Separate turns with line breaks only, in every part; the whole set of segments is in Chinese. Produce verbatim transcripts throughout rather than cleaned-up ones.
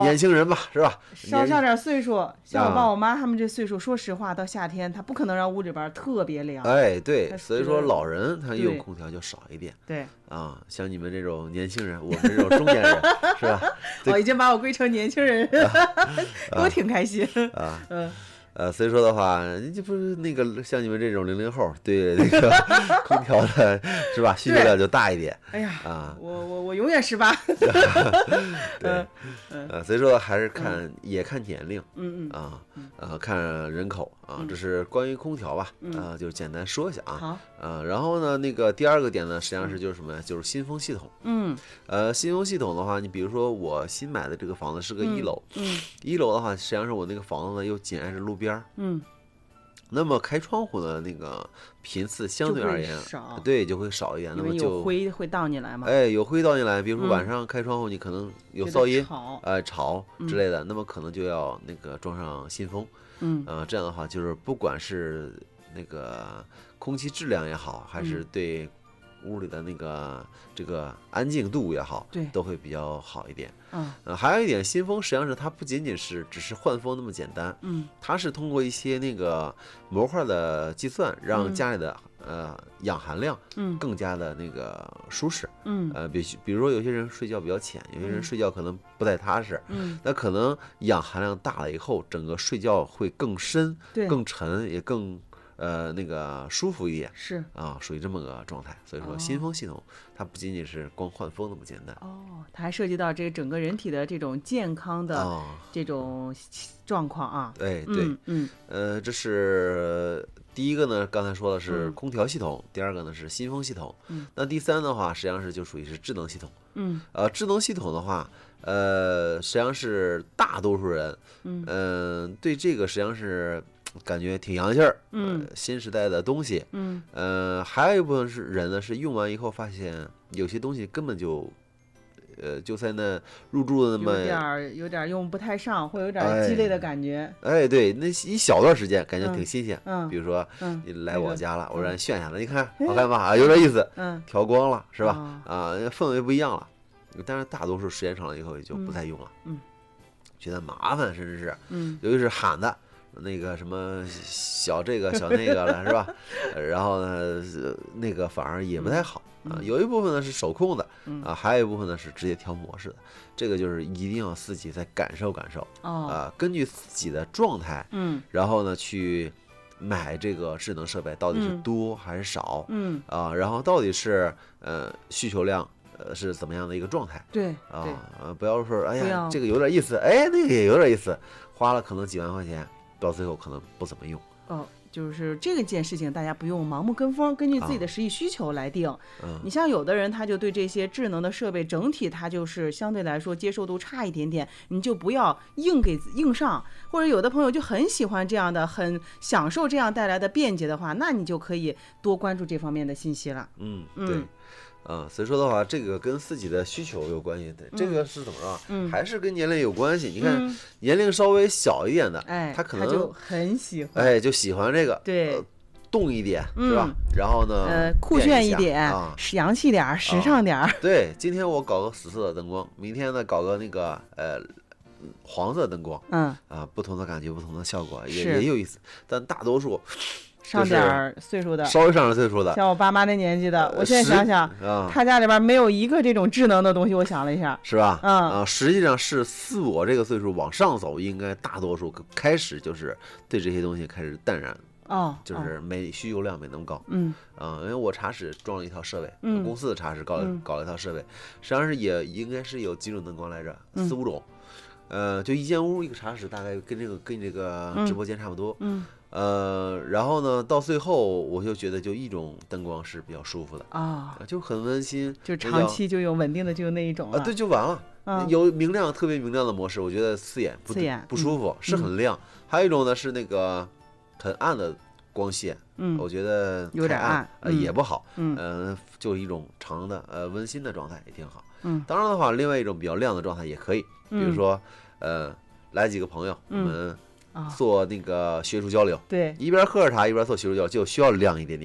年轻人吧，是吧？
稍上点岁数，像我爸我妈他们这岁数，说实话，到夏天他不可能让屋里边特别凉。
哎，对，所以说老人他用空调就少一点。
对
啊，像你们这种年轻人，我们这种中年人，是吧？
我已经把我归成年轻人，我挺开心
啊。嗯。呃，所以说的话，你就不是那个像你们这种零零后，对那个空调的是吧？需求量就大一点。
哎呀，
啊，
我我我永远十八。
对，呃，所以说还是看也看年龄，
嗯嗯
啊，呃，看人口啊，这是关于空调吧，啊，就简单说一下啊。
好。
呃，然后呢，那个第二个点呢，实际上是就是什么呀？就是新风系统。
嗯。
呃，新风系统的话，你比如说我新买的这个房子是个一楼，
嗯，
一楼的话，实际上是我那个房子呢又紧挨着路边儿，
嗯，
那么开窗户的那个频次相对而言
少，
对，就会少一点。那么就
有灰会倒进来嘛？
哎，有灰倒进来，比如说晚上开窗户，你可能有噪音，呃，吵之类的，那么可能就要那个装上新风，
嗯，
呃，这样的话就是不管是那个空气质量也好，还是对屋里的那个这个安静度也好，
对，
都会比较好一点。
嗯，
呃，还有一点，新风实际上是它不仅仅是只是换风那么简单，
嗯，
它是通过一些那个模块的计算，让家里的、嗯、呃氧含量
嗯
更加的那个舒适。
嗯，
呃，比比如说有些人睡觉比较浅，有些人睡觉可能不太踏实，
嗯，
那可能氧含量大了以后，整个睡觉会更深、
对，
更沉，也更。呃，那个舒服一点
是
啊，属于这么个状态。所以说，新风系统它不仅仅是光换风那么简单
哦，它还涉及到这个整个人体的这种健康的这种状况啊。
对对，
嗯嗯，
呃，这是第一个呢，刚才说的是空调系统，嗯、第二个呢是新风系统。
嗯，
那第三的话，实际上是就属于是智能系统。
嗯，
呃，智能系统的话，呃，实际上是大多数人，嗯、呃，对这个实际上是。感觉挺洋气儿，
嗯、
呃，新时代的东西，
嗯，
呃，还有一部分是人呢，是用完以后发现有些东西根本就，呃，就在那入住的那么
有点有点用不太上，会有点鸡肋的感觉。
哎，哎对，那一小段时间感觉挺新鲜，
嗯，
比如说，
嗯，
你来我家了，
嗯、
我让你炫一下子，你看好看吧？啊，有点意思，
嗯，
调光了是吧？
哦、
啊，氛围不一样了，但是大多数时间长了以后也就不再用了，
嗯，
觉得麻烦，甚至是，
嗯，
尤其是喊的。那个什么小这个小那个了是吧？然后呢，那个反而也不太好啊。有一部分呢是手控的啊，还有一部分呢是直接调模式的。这个就是一定要自己再感受感受啊，根据自己的状态，
嗯，
然后呢去买这个智能设备到底是多还是少，
嗯
啊，然后到底是呃需求量呃是怎么样的一个状态？
对
啊，不要说哎呀
不
这个有点意思，哎那个也有点意思，花了可能几万块钱。到最后可能不怎么用
哦，就是这个件事情，大家不用盲目跟风，根据自己的实际需求来定。
嗯，
你像有的人，他就对这些智能的设备整体，他就是相对来说接受度差一点点，你就不要硬给硬上。或者有的朋友就很喜欢这样的，很享受这样带来的便捷的话，那你就可以多关注这方面的信息了。
嗯，对。啊、嗯，所以说的话，这个跟自己的需求有关系的。
嗯、
这个是怎么着？
嗯，
还是跟年龄有关系。你看，嗯、年龄稍微小一点的，
哎，
他可能
他就很喜欢，
哎，就喜欢这个，
对，
呃、动一点、嗯、是吧？然后呢，
呃，酷炫一点，
啊，
洋气点，时尚点、啊。
对，今天我搞个死色的灯光，明天呢搞个那个呃黄色灯光，
嗯
啊，不同的感觉，不同的效果，也也有意思。但大多数。
上点岁数的，
稍微上点岁数的，
像我爸妈那年纪的，我现在想想，
啊、
他家里边没有一个这种智能的东西。我想了一下，
是吧？
嗯
啊，实际上是自我这个岁数往上走，应该大多数开始就是对这些东西开始淡然。
哦，
就是没需求量没那么高。
嗯
啊，因为我茶室装了一套设备，
嗯，
公司的茶室搞了、
嗯、
搞了一套设备，实际上是也应该是有几种灯光来着，
嗯、
四五种。呃，就一间屋一个茶室，大概跟这个跟这个直播间差不多。
嗯。
呃，然后呢，到最后我就觉得就一种灯光是比较舒服的
啊、
哦，就很温馨，
就长期就有稳定的就那一种
啊，对，就完了。
嗯、
有明亮特别明亮的模式，我觉得刺眼不
刺眼
不舒服，
嗯、
是很亮。
嗯、
还有一种呢是那个很暗的光线，
嗯，
我觉得
有点暗，
呃、嗯、也不好，
嗯，
呃，就一种长的呃温馨的状态也挺好。
嗯，
当然的话，另外一种比较亮的状态也可以，比如说、嗯、呃来几个朋友，
嗯、
我们做那个学术交流，
对，
一边喝着茶一边做学术交流，就需要亮一点点。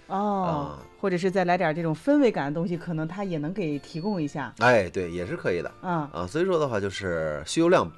哦、
啊
或者是再来点这种氛围感的东西，可能它也能给提供一下。
哎，对，也是可以的。
嗯
啊，所以说的话，就是需求量